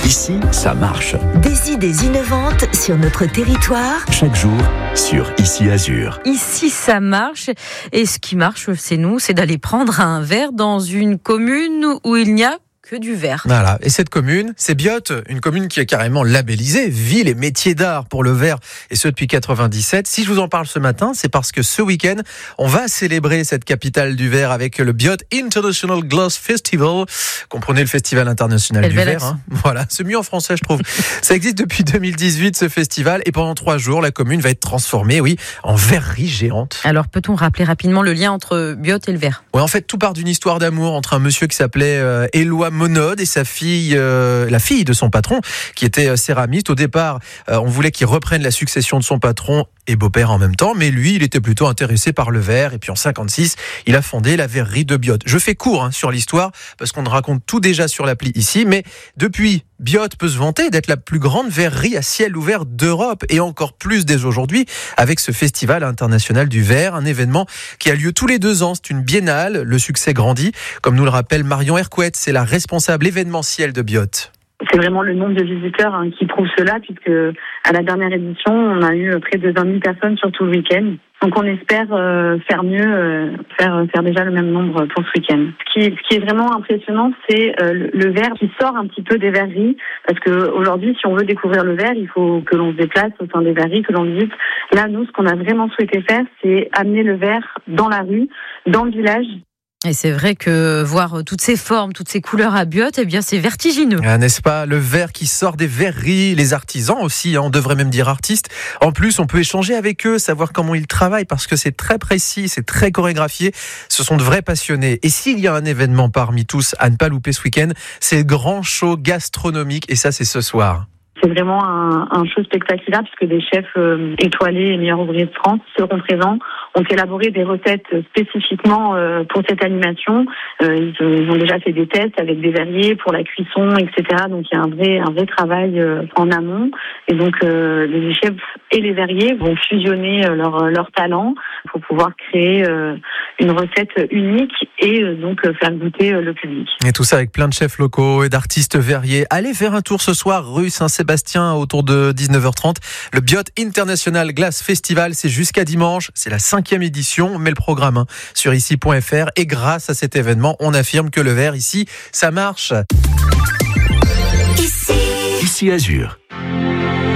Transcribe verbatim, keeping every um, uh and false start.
Ici, ça marche. Des idées innovantes sur notre territoire. Chaque jour, sur Ici Azur. Ici, ça marche. Et ce qui marche, c'est nous, c'est d'aller prendre un verre dans une commune où il n'y a que du verre. Voilà. Et cette commune, c'est Biot, une commune qui est carrément labellisée ville et métiers d'art pour le verre, et ce depuis quatre-vingt-dix-sept. Si je vous en parle ce matin, c'est parce que ce week-end, on va célébrer cette capitale du verre avec le Biot International Glass Festival. Comprenez le Festival international Quelle du belle verre. Hein. Voilà, c'est mieux en français, je trouve. Ça existe depuis deux mille dix-huit, ce festival, et pendant trois jours, la commune va être transformée, oui, en verrerie géante. Alors, peut-on rappeler rapidement le lien entre Biot et le verre ? Ouais, en fait, tout part d'une histoire d'amour entre un monsieur qui s'appelait euh, Éloi Monod et sa fille, euh, la fille de son patron, qui était euh, céramiste. Au départ, euh, on voulait qu'il reprenne la succession de son patron et beau-père en même temps, mais lui, il était plutôt intéressé par le verre. Et puis en cinquante-six, il a fondé la verrerie de Biot. Je fais court hein, sur l'histoire, parce qu'on raconte tout déjà sur l'appli ici, mais depuis, Biot peut se vanter d'être la plus grande verrerie à ciel ouvert d'Europe, et encore plus dès aujourd'hui, avec ce Festival international du verre, un événement qui a lieu tous les deux ans. C'est une biennale, le succès grandit, comme nous le rappelle Marion Hercouet, c'est la responsable événementielle de Biot. C'est vraiment le nombre de visiteurs hein, qui prouve cela, puisque à la dernière édition, on a eu près de vingt mille personnes sur tout le week-end. Donc on espère euh, faire mieux, euh, faire faire déjà le même nombre pour ce week-end. Ce qui, ce qui est vraiment impressionnant, c'est euh, le, le verre qui sort un petit peu des verreries, parce que aujourd'hui, si on veut découvrir le verre, il faut que l'on se déplace au sein des verreries, que l'on visite. Là, nous, ce qu'on a vraiment souhaité faire, c'est amener le verre dans la rue, dans le village. Et c'est vrai que voir toutes ces formes, toutes ces couleurs à Biot, eh bien, c'est vertigineux. Ah, n'est-ce pas ? Le verre qui sort des verreries, les artisans aussi, hein, on devrait même dire artistes. En plus, on peut échanger avec eux, savoir comment ils travaillent, parce que c'est très précis, c'est très chorégraphié. Ce sont de vrais passionnés. Et s'il y a un événement parmi tous à ne pas louper ce week-end, c'est le grand show gastronomique, et ça, c'est ce soir. C'est vraiment un, un show spectaculaire, puisque des chefs euh, étoilés et meilleurs ouvriers de France seront présents, ont élaboré des recettes spécifiquement euh, pour cette animation. Euh, ils, ils ont déjà fait des tests avec des verriers pour la cuisson, et cetera. Donc il y a un vrai, un vrai travail euh, en amont. Et donc euh, les chefs et les verriers vont fusionner euh, leurs leur talents pour pouvoir créer euh, une recette unique et euh, donc euh, faire goûter euh, le public. Et tout ça avec plein de chefs locaux et d'artistes verriers. Allez faire un tour ce soir rue Saint-Sébastien autour de dix-neuf heures trente. Le Biot International Glass Festival, c'est jusqu'à dimanche. C'est la cinquième édition. On met le programme hein, sur ici point f r. Et grâce à cet événement, on affirme que le verre ici, ça marche. Ici Azur.